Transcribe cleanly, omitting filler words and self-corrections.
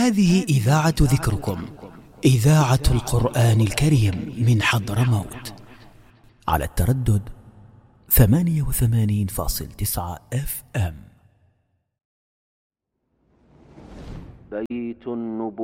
هذه إذاعة ذكركم، إذاعة القرآن الكريم من حضرموت، على التردد 88.9 FM. بيت النبوة.